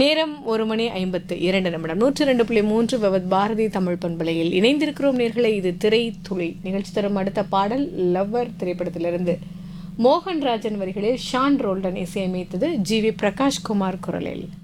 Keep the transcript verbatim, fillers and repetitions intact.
நேரம் ஒரு மணி ஐம்பத்து இரண்டு நிமிடம் நூற்றி ரெண்டு புள்ளி மூன்று விவத் பாரதி தமிழ் பண்பலையில் இணைந்திருக்கிறோம் நேர்களை. இது திரை துளி நிகழ்ச்சி தரும் அடுத்த பாடல் லவ்வர் திரைப்படத்திலிருந்து மோகன்ராஜன் வரிகளில் Shawn Roldan இசையமைத்தது G we Prakash Kumar குரலில்.